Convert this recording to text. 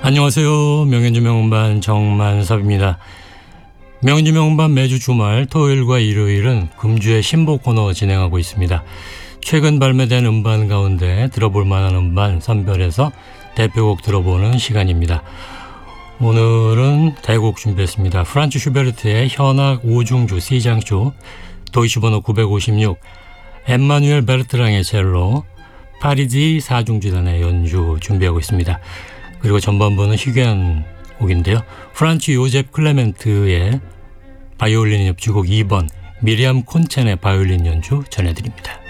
안녕하세요. 명현주 명음반 정만섭입니다. 명현주 명음반 매주 주말 토요일과 일요일은 금주의 신보 코너 진행하고 있습니다. 최근 발매된 음반 가운데 들어볼 만한 음반 선별해서 대표곡 들어보는 시간입니다. 오늘은 대곡 준비했습니다. 프란츠 슈베르트의 현악 5중주 C장조, 도이치 번호 956, 엠마누엘 베르트랑의 첼로, 파리지 4중주단의 연주 준비하고 있습니다. 그리고 전반부는 희귀한 곡인데요. 프란츠 요제프 클레멘트의 바이올린 협주곡 2번, 미리암 콘첸의 바이올린 연주 전해드립니다.